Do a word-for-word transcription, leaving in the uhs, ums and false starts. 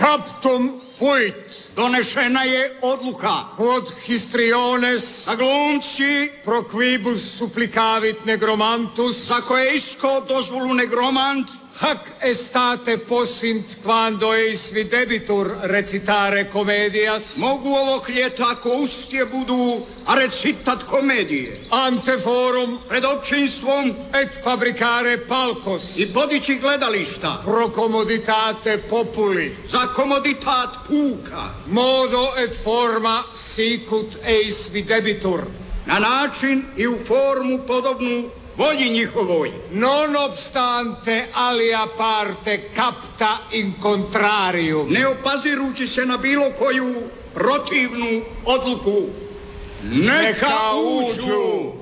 Captum fuit. Donešena je odluka. Quod histriones. Da glumci. Pro quibus supplicavit negromantus. Za koje isko dozvolu negromant. Hac estate possint quando eis videbitur recitare comedias. Mogu ovog ljeta ako ustje budu a recitat komedije. Ante forum. Pred općinstvom. Et fabricare palcos. I podići gledališta. Pro comoditate populi. Za komoditat puka. Modo et forma sicut eis videbitur. Na način i u formu podobnu volji njihovoj. Non obstante alia parte capta in contrarium. Ne opazirući se na bilo koju protivnu odluku. Neka, Neka uđu.